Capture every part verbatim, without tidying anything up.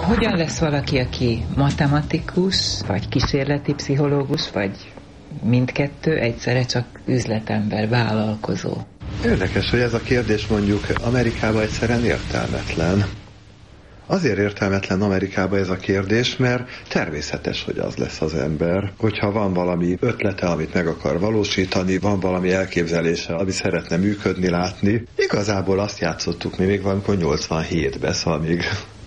Hogyan lesz valaki, aki matematikus, vagy kísérleti pszichológus, vagy mindkettő, egyszerre csak üzletember, vállalkozó? Érdekes, hogy ez a kérdés mondjuk Amerikában egyszerűen értelmetlen. Azért értelmetlen Amerikában ez a kérdés, mert természetes, hogy az lesz az ember. Hogyha van valami ötlete, amit meg akar valósítani, van valami elképzelése, ami szeretne működni, látni. Igazából azt játszottuk mi még valamikor nyolcvanhétben, szóval még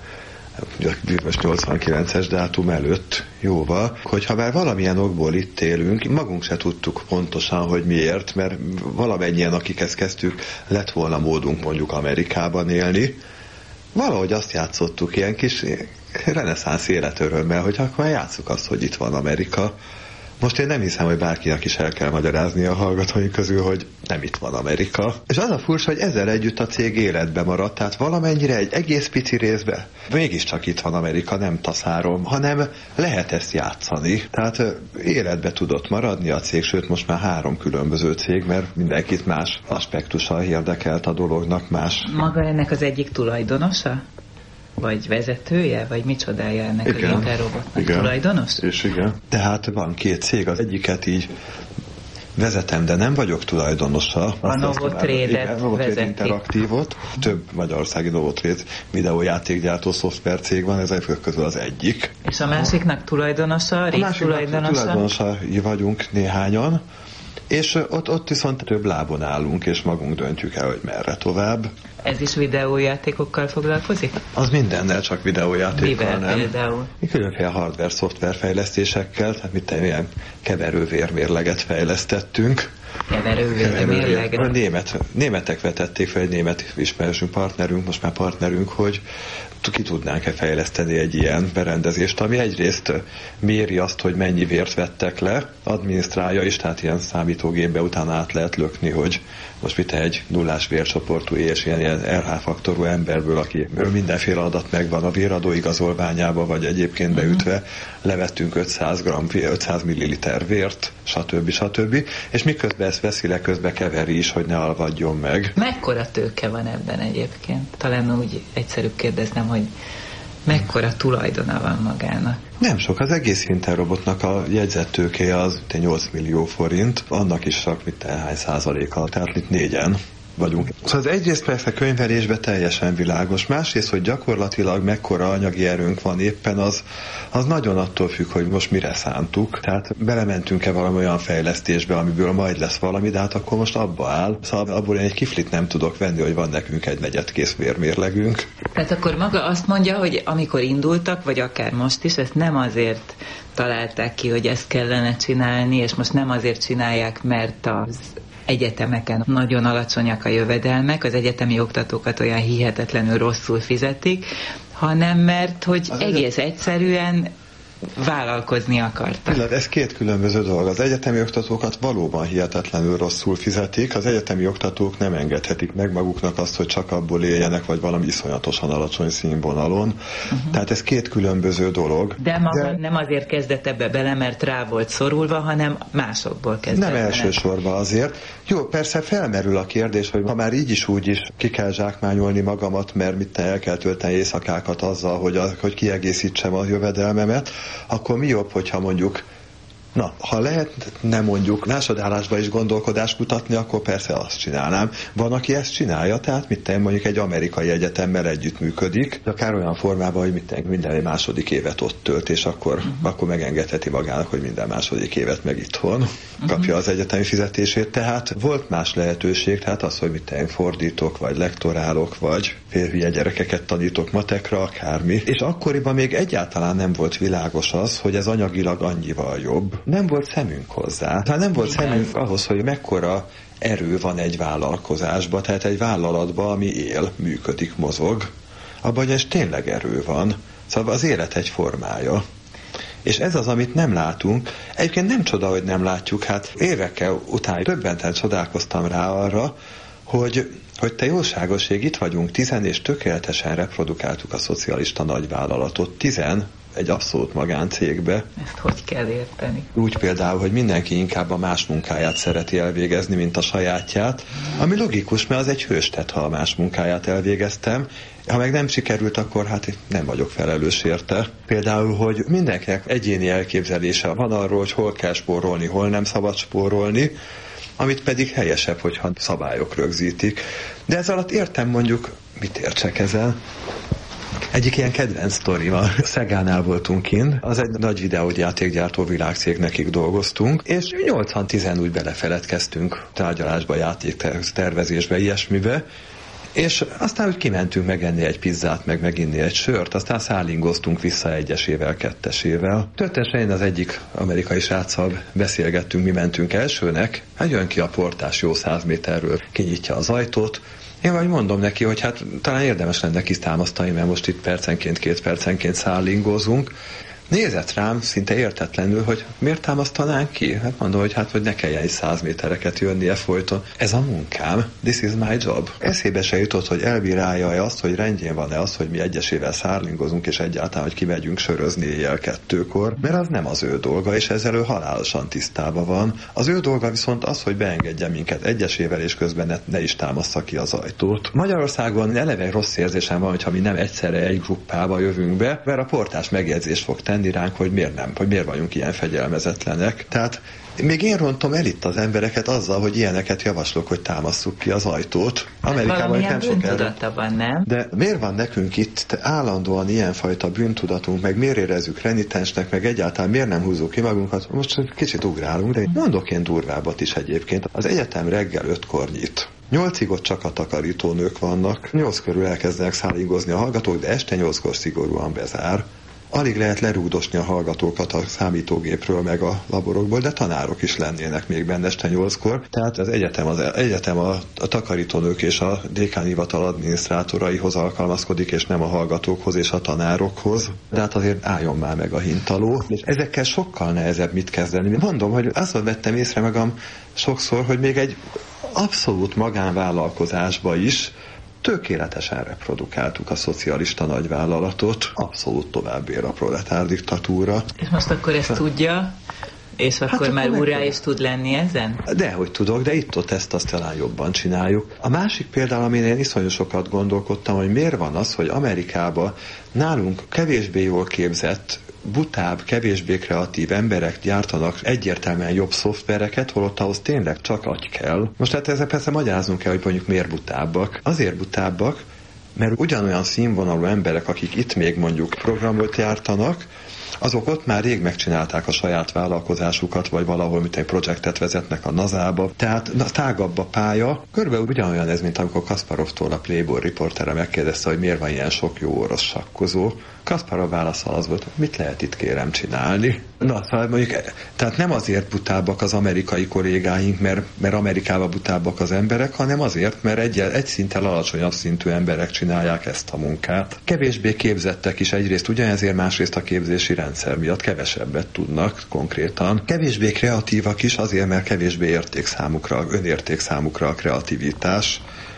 most nyolcvankilences dátum előtt jóval, hogyha már valamilyen okból itt élünk, magunk se tudtuk pontosan, hogy miért, mert valamennyien, akik ezt kezdtük, lett volna módunk mondjuk Amerikában élni. Valahogy azt játszottuk ilyen kis reneszánsz életörömmel, hogy akkor játsszuk azt, hogy itt van Amerika. Most én nem hiszem, hogy bárkinek is el kell magyarázni a hallgatóink közül, hogy nem itt van Amerika. És az a furcsa, hogy ezzel együtt a cég életbe maradt, tehát valamennyire egy egész pici részbe mégiscsak itt van Amerika, nem taszárom, hanem lehet ezt játszani. Tehát életbe tudott maradni a cég, sőt most már három különböző cég, mert mindenkit más aspektussal érdekelt a dolognak más. Maga ennek az egyik tulajdonosa? Vagy vezetője, vagy micsodája ennek igen, a Interrobotnak? igen, Tulajdonos? És igen. Tehát van két cég, az egyiket így vezetem, de nem vagyok tulajdonosa. A Novotrade-et vezeti. Interaktívot. Több magyarországi Novotrade videójátékgyártó szoftvercég van, ezek közül az egyik. És a másiknak tulajdonosa, résztulajdonosa? Tulajdonosai vagyunk néhányan, és ott, ott viszont több lábon állunk, és magunk döntjük el, hogy merre tovább. Ez is videójátékokkal foglalkozik? Az mindennel, csak videójátékkal Mivel nem. például? Különféle hardware-szoftver fejlesztésekkel, tehát mit ilyen keverővérmérleget fejlesztettünk. Keverővérmérleget? A német, németek vetették fel, egy német ismerősünk, partnerünk, most már partnerünk, hogy ki tudnánk-e fejleszteni egy ilyen berendezést, ami egyrészt méri azt, hogy mennyi vért vettek le, adminisztrálja is, tehát ilyen számítógépbe utána át lehet lökni, hogy most mit egy nullás vércsoportú és ilyen, ilyen er há faktorú emberből, akiből mindenféle adat megvan a véradó igazolványába, vagy egyébként beütve, levettünk ötszáz gramm, ötszáz milliliter vért, stb. stb. És miközben ezt veszi le, közben keveri is, hogy ne alvadjon meg. Mekkora tőke van ebben egyébként? Talán úgy egyszerűbb kérdeznem, hogy mekkora tulajdona van magának? Nem sok, az egész Interrobotnak a jegyzett tőkéje az nyolc millió forint, annak is csak mit hány százaléka, tehát itt négyen vagyunk. Szóval az egyrészt persze könyvelésben teljesen világos, másrészt, hogy gyakorlatilag mekkora anyagi erőnk van éppen, az, az nagyon attól függ, hogy most mire szántuk. Tehát belementünk-e valami olyan fejlesztésbe, amiből majd lesz valami, de hát akkor most abba áll. Szóval abból én egy kiflit nem tudok venni, hogy van nekünk egy negyedkész vérmérlegünk. Tehát akkor maga azt mondja, hogy amikor indultak, vagy akár most is, ezt nem azért találták ki, hogy ezt kellene csinálni, és most nem azért csinálják, mert az egyetemeken nagyon alacsonyak a jövedelmek, az egyetemi oktatókat olyan hihetetlenül rosszul fizetik, hanem mert, hogy az egész egyet... egyszerűen vállalkozni akartak. Illetve ez két különböző dolog. Az egyetemi oktatókat valóban hihetetlenül rosszul fizetik. Az egyetemi oktatók nem engedhetik meg maguknak azt, hogy csak abból éljenek, vagy valami iszonyatosan alacsony színvonalon. Uh-huh. Tehát ez két különböző dolog. De maga De... nem azért kezdett ebbe bele, mert rá volt szorulva, hanem másokból kezdett. Nem elsősorban azért. Jó, persze felmerül a kérdés, hogy ha már így is úgy is ki kell zsákmányolni magamat, mert mit el kell tölteni éjszakákat azzal, hogy, a, hogy kiegészítsem a jövedelmemet, akkor mi jobb, hogyha mondjuk, na, ha lehetne mondjuk másodállásban is gondolkodást kutatni, akkor persze azt csinálnám. Van, aki ezt csinálja, tehát mit tenni, mondjuk egy amerikai egyetemmel együttműködik, akár olyan formában, hogy mit tenni, minden második évet ott tölt, és akkor, uh-huh. akkor megengedheti magának, hogy minden második évet meg itthon uh-huh. kapja az egyetemi fizetését. Tehát volt más lehetőség, tehát az, hogy mit tenni, fordítok, vagy lektorálok, vagy félhülye gyerekeket tanítok matekra, akármi. És akkoriban még egyáltalán nem volt világos az, hogy ez anyagilag annyival jobb. Nem volt szemünk hozzá. Tehát nem volt szemünk ahhoz, hogy mekkora erő van egy vállalkozásban, tehát egy vállalatban, ami él, működik, mozog. Abban, hogy ez tényleg erő van. Szóval az élet egy formája. És ez az, amit nem látunk. Egyébként nem csoda, hogy nem látjuk. Hát évekkel után többenten csodálkoztam rá arra, hogy, hogy te jóságos ég, itt vagyunk tizen, és tökéletesen reprodukáltuk a szocialista nagyvállalatot. Tizen egy abszolút magáncégbe. Ezt hogy kell érteni? Úgy például, hogy mindenki inkább a más munkáját szereti elvégezni, mint a sajátját, ami logikus, mert az egy hőstett, ha a más munkáját elvégeztem. Ha meg nem sikerült, akkor hát nem vagyok felelős érte. Például, hogy mindenkinek egyéni elképzelése van arról, hogy hol kell spórolni, hol nem szabad spórolni, amit pedig helyesebb, hogyha szabályok rögzítik. De ez alatt értem mondjuk, mit értsek ezzel? Egyik ilyen kedvenc sztorival. Szegánál voltunk kint, az egy nagy videójátékgyártó világcég, nekik dolgoztunk, és nyolcan tizen úgy belefeledkeztünk tárgyalásba, játéktervezésbe, ilyesmibe, és aztán úgy kimentünk megenni egy pizzát, meg meginni egy sört, aztán szállingoztunk vissza egyesével, kettesével. Történetesen én az egyik amerikai sráccal beszélgettünk, mi mentünk elsőnek, hát jön ki a portás jó száz méterről, kinyitja az ajtót. Én vagy mondom neki, hogy hát talán érdemes lenne kitámasztani, mert most itt percenként, két percenként szállingozunk. Nézett rám szinte értetlenül, hogy miért támasztanánk ki? Hát mondom, hogy hát, hogy ne kelljen egy száz métereket jönnie folyton. Ez a munkám, this is my job. Eszébe se jutott, hogy elbírálja-e azt, hogy rendjén van-e az, hogy mi egyesével szállingozunk, és egyáltalán, hogy kimegyünk sörözni éjjel kettőkor, mert az nem az ő dolga, és ezzel ő halálosan tisztában van. Az ő dolga viszont az, hogy beengedje minket egyesével, és közben ne, ne is támassza ki az ajtót. Magyarországon eleve rossz érzésem van, hogyha mi nem egyszerre egy gruppába jövünk be, mert a portás megjegyzést fog tenni ránk, hogy miért nem, hogy miért vagyunk ilyen fegyelmezetlenek. Tehát még én rontom el itt az embereket azzal, hogy ilyeneket javaslok, hogy támasszuk ki az ajtót. Amerikában nem sok erre. Van, nem? De miért van nekünk itt állandóan ilyenfajta bűntudatunk, meg miért érezzük renitensnek, meg egyáltalán miért nem húzzuk ki magunkat? Most kicsit ugrálunk, de mondok én durvábbat is egyébként. Az egyetem reggel ötkor nyit. Nyolcig ott csak a takarítónők vannak. Nyolc körül elkezdenek szállingozni a hallgatók, de este nyolckor szigorúan bezár. Alig lehet lerúgdosni a hallgatókat a számítógépről, meg a laborokból, de tanárok is lennének még benne este nyolckor. Tehát az egyetem, az egyetem a, a takarítónők és a dékánhivatal adminisztrátoraihoz alkalmazkodik, és nem a hallgatókhoz és a tanárokhoz. De hát azért álljon már meg a hintaló. És ezekkel sokkal nehezebb mit kezdeni. Mondom, hogy azt vettem észre magam sokszor, hogy még egy abszolút magánvállalkozásba is tökéletesen reprodukáltuk a szocialista nagyvállalatot, abszolút tovább ér a proletár diktatúra. És most akkor ezt tudja, és akkor hát már akkor úrrá is tud lenni ezen? Dehogy tudok, de itt-ott ezt azt talán jobban csináljuk. A másik például, amin én iszonyú sokat gondolkodtam, hogy miért van az, hogy Amerikában nálunk kevésbé jól képzett, butább, kevésbé kreatív emberek gyártanak egyértelműen jobb szoftvereket, holott ahhoz tényleg csak agy kell. Most hát ezzel persze magyaráznunk kell, hogy mondjuk miért butábbak. Azért butábbak, mert ugyanolyan színvonalú emberek, akik itt még mondjuk programot gyártanak, azok ott már rég megcsinálták a saját vállalkozásukat, vagy valahol, mint egy projektet vezetnek a nazába. Tehát na, tágabb a pálya. Körülbelül ugyanolyan ez, mint amikor Kasparovtól a Playboy riportere megkérdezte, hogy miért van ilyen sok jó orosz sakkozó. Kasparov válasza az volt, mit lehet itt kérem csinálni? Na, szóval mondjuk, tehát nem azért butábbak az amerikai kollégáink, mert, mert Amerikában butábbak az emberek, hanem azért, mert egy, egy szinttel alacsonyabb szintű emberek csinálják ezt a munkát. Kevésbé képzettek is egyrészt ugyanezért, másrészt a képzési rendszer miatt kevesebbet tudnak konkrétan. Kevésbé kreatívak is azért, mert kevésbé érték számukra, önérték számukra a kreativitás.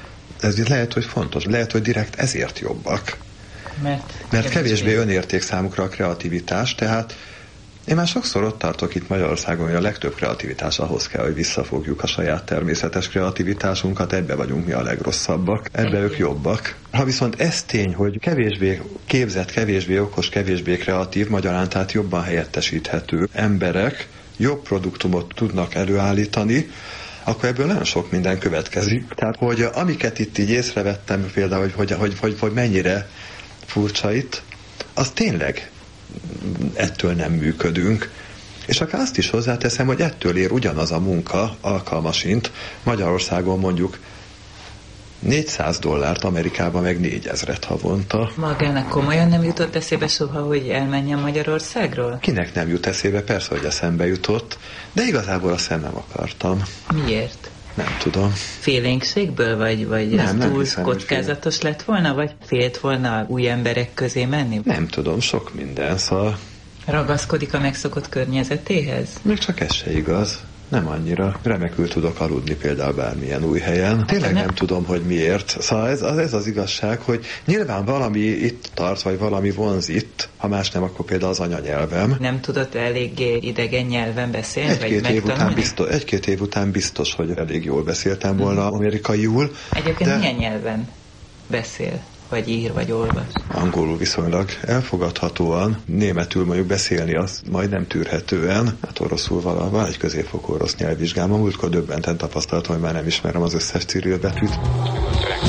Ez lehet, hogy fontos. Lehet, hogy direkt ezért jobbak. Mert, Mert kevésbé önérték számukra a kreativitás, tehát én már sokszor ott tartok itt Magyarországon, hogy a legtöbb kreativitás ahhoz kell, hogy visszafogjuk a saját természetes kreativitásunkat, ebbe vagyunk mi a legrosszabbak, ebbe ők jobbak. Ha viszont ez tény, hogy kevésbé képzett, kevésbé okos, kevésbé kreatív, magyarán tehát jobban helyettesíthető emberek jobb produktumot tudnak előállítani, akkor ebből nagyon sok minden következik. Tehát, hogy amiket itt így észrevettem például, hogy, hogy, hogy, hogy, hogy mennyire furcsa itt, az tényleg ettől nem működünk. És akár azt is hozzáteszem, hogy ettől ér ugyanaz a munka alkalmasint Magyarországon mondjuk négyszáz dollárt, Amerikában meg négyezret havonta. Magának komolyan nem jutott eszébe soha, hogy elmenjen Magyarországról? Kinek nem jut eszébe? Persze, hogy eszembe jutott, de igazából azt nem akartam. Miért? Nem tudom. Félénkségből, vagy, vagy nem, ez nem túl hiszem, kockázatos lett volna, vagy félt volna új emberek közé menni? Nem tudom, sok minden, szóval... Ragaszkodik a megszokott környezetéhez? Még csak ez se igaz. Nem annyira. Remekül tudok aludni például bármilyen új helyen. Tényleg nem tudom, hogy miért. Szóval ez, ez az igazság, hogy nyilván valami itt tart, vagy valami vonz itt, ha más nem, akkor például az anyanyelvem. Nem tudott eléggé idegen nyelven beszélni? Egy-két év, után biztos, egy-két év után biztos, hogy elég jól beszéltem volna hmm. amerikaiul. Egyébként de... milyen nyelven beszél? Vagy ír, vagy olvas? Angolul viszonylag elfogadhatóan, németül mondjuk beszélni az majdnem tűrhetően, hát oroszul valahol, egy középfokú orosz nyelvvizsgám, a múltkor döbbenten tapasztaltam, hogy már nem ismerem az összes cirill betűt.